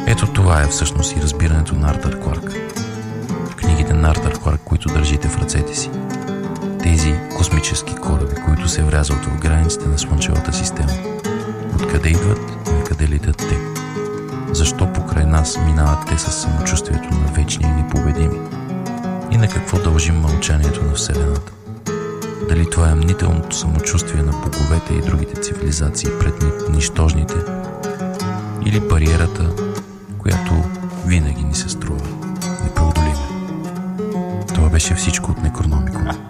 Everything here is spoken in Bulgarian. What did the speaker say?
Ето това е всъщност и разбирането на Артър Кларк. Книгите на Артър Кларк, които държите в ръцете си. Тези космически кораби, които се врязват в границите на Слънчевата система. Откъде идват и накъде летят те? Защо покрай нас минават те със самочувствието на вечни и непобедими? И на какво дължим мълчанието на Вселената? Дали това е мнителното самочувствие на боговете и другите цивилизации пред нищожните, или бариерата, която винаги ни се струва непреодолима? Това беше всичко от Некрономикон.